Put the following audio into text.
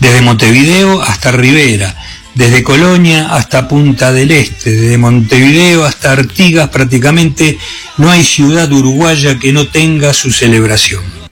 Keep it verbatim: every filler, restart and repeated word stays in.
desde Montevideo hasta Rivera, desde Colonia hasta Punta del Este, desde Montevideo hasta Artigas, prácticamente no hay ciudad uruguaya que no tenga su celebración.